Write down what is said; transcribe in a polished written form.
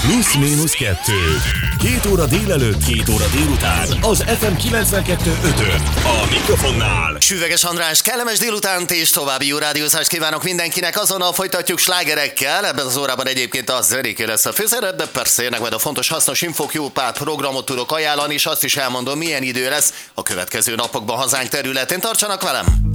Plusz-minusz 2. 2 óra délelőtt, 2 óra délután. Az FM 92.5-ön. A mikrofonnál Süveges András, kellemes délutánt és további jó rádiózást kívánok mindenkinek. Azonnal folytatjuk slágerekkel. Ebben az órában egyébként az zenéké lesz a főszerep, de persze jönnek majd a fontos, hasznos infók, jó pár programot tudok ajánlani, és azt is elmondom, milyen idő lesz a következő napokban hazánk területén. Tartsanak velem!